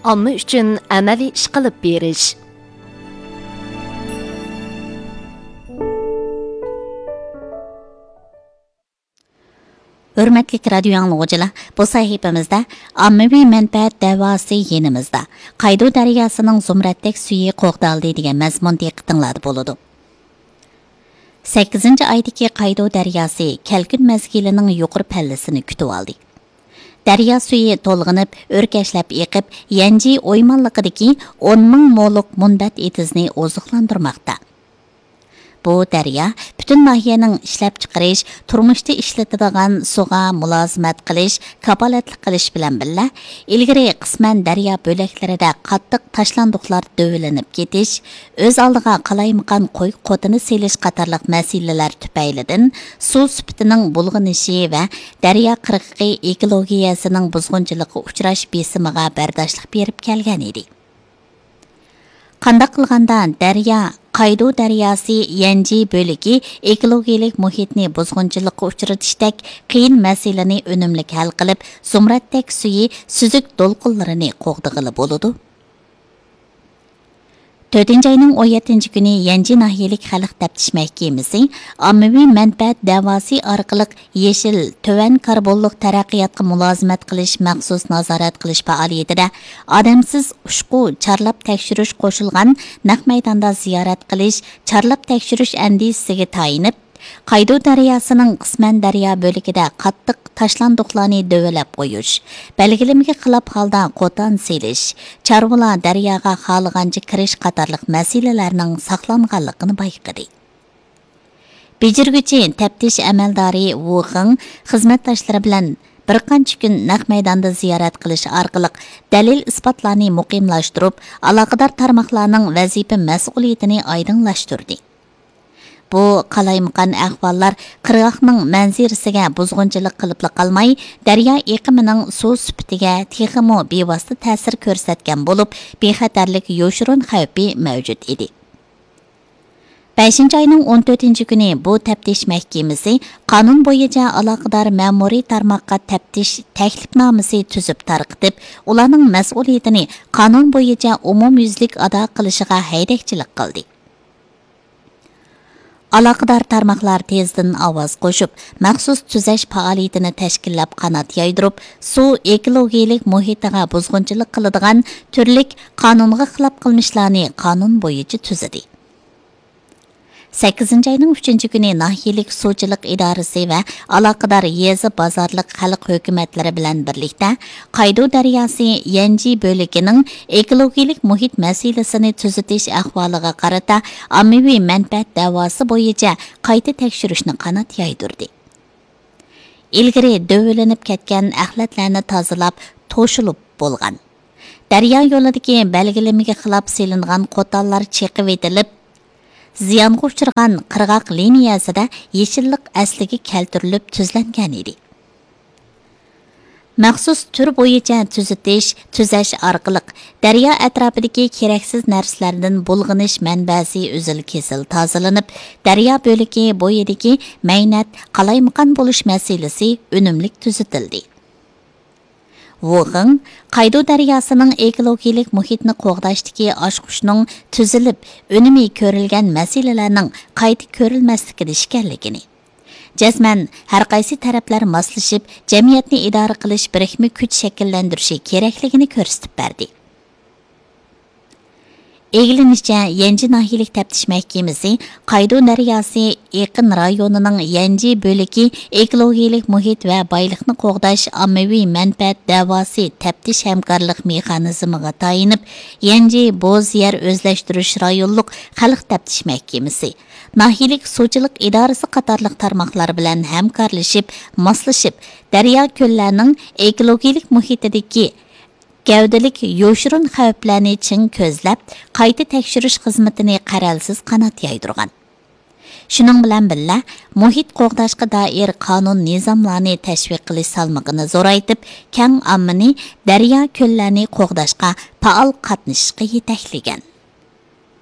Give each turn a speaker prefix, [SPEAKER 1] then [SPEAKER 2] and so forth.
[SPEAKER 1] omma uchun amaliy ish qilib berish.
[SPEAKER 2] Hürmetli radyo anlıqçılar, bu sahifamizda ommaviy manfaat da'vosi yenimizda Qaydu daryosining zumratdek suyi qo'g'daldi degan mazmun diqqatinglarda bo'ladi. 8-oydagi Qaydu daryosi kelkun mezgilining yuqori pallasini kutib oldi. Daryo suyi to'lg'inib, o'rkashlab eqib, Yanji o'ymonliqidagi 10 ming mo'liq munbat etizni oziqlantirmoqda. Bu daryo bütün nahiyening ishlab chiqarish, turmushda ishlatadigan suvga mulozimat qilish, kapolatlik qilish bilan birga, ilgari qisman daryo bo'laklarida qattiq tashlandiqlar dövlanib ketish, o'z oldiga qalaymaqan qo'y qotini selish qatorliq masalalar tufaylidan suv sifatining bulg'inishi va daryo qirg'iqi ekologiyasining buzg'unchiligi uchrash besimiga bardoshlik berib kelgan edi. Qanday qilganda daryo Qaydu daryosi Yanji bo'ligi ekologik muhitni buzg'unchilikka uchratishdek qiyin masalani unumli hal qilib, zumratdek suyi suzuk to'lqinlarini qo'g'dig'ili bo'ladi. 4-oyning 17 kuni Yanji nahiyalik xalq taftish mahkamasi ommaviy manfaat da'vosi orqali yeshil tuvan karbonlik taraqqiyotga mulozimat qilish maxsus nazorat qilish faoliyatida odamsiz ushqu charlab tekshirish qo'shilgan naq maydonda ziyorat qilish, charlab tekshirish andisiga tayinib, Qaydu daryosining qisman daryo bo'ligida qattiq tashlandiqlarni dövelab qo'yish, belgilimga xilof holda qo'tan selish, charvalar daryoga xohlagancha kirish qatorliq masalalarning saqlanganligini bayqadi. Bejirguchi taftish amaldori Wuxing xizmatdoshlari bilan bir qancha kun naq maydonda ziyorat qilish orqali dalil isbotlarni muqimlashtirib, aloqador tarmoqlarning vazifa mas'uliyatini oydinlashtirdi. Bu qalaymaqan ahvollar qirg'oqning manzirasiga buzg'unchilik qilib qolmay, daryo eqimining suv sifatiga texmo bevosita ta'sir ko'rsatgan bo'lib, bexatarlik yo'shirun xavfi mavjud edi. 5-oyning 14 kuni bu taftish mahkamasi qonun bo'yicha aloqador ma'muriy tarmoqqa taftish taklifnomasi tuzib tarqitib, ularning mas'uliyatini qonun bo'yicha umumyuzlik ado qilishiga haydakchilik qildi. Aloqador tarmoqlar tezdan ovoz qo'shib, maxsus tuzash faoliyatini tashkillab qanot yaydirib, suv ekologik muhitiga buzg'unchilik qiladigan turlik qonunga xilof qilmishlarni qonun bo'yicha tuzadi. 8-oyning 3-kuni nahiyalik suvchilik idorasi va aloqador yezi bozorlik xalq hukumatlari bilan birlikda Qaydu daryosi Yanji bo'ligining ekologik muhit masalasini tuzatish ahvoliga qarata ommaviy manfaat da'vosi bo'yicha qayta tekshirishni qanot yaydirdi. Ilgari dövlanib ketgan axlatlarni tozalab, to'shilib bo'lgan. Daryo yo'lidagi belgilamaga xilof selingan qo'tallar chekib etilib, ziyonga uchragan qirg'oq liniyasida yeshillik asliga keltirilib tuzlangan edi. Maxsus tur bo'yicha tuzash orqali daryo atrofidagi keraksiz narsalardan bulg'inish manbasi uzil-kesil tozalanib, daryo bo'ligi bo'yidagi maynat qalaymaqan bo'lish masalasi unumli tuzatildi. Wuxing Qaydu daryosining ekologik muhitni qo'g'dashdagi oshqushning tuzilib, unumi ko'rilgan masalalarning qayta ko'rilmasligini ishkanligini, jazman har qaysi taraflar moslashib, jamiyatni idora qilish birikma kuch shakllantirishi kerakligini ko'rsatib berdi. Egilinishcha, Yanji nahiyalik taftish mahkamasi Qaydu daryosi yaqin rayonining Yanji bo'ligi ekologik muhit va boylikni qo'g'dash ommaviy manfaat da'vosi taftish hamkorlik mexanizmiga tayinib, Yanji bo'z yer o'zlashtirish rayonlik xalq taftish mahkamasi nahiyalik suvchilik idorasi qatorliq tarmoqlar bilan hamkorlashib, moslashib, daryo ko'llarining ekologik muhitidagi gavdalik yo'shirun xavflarni chin ko'zlab, qayta tekshirish xizmatini qaralsiz qanot yaydirgan. Shuning bilan birga muhit qo'g'dashga doir qonun nizomlarni tashviq qilish salmog'ini zo'raytib, keng ommani daryo ko'llarini qo'g'dashga faol qatnashishga yetaklagan.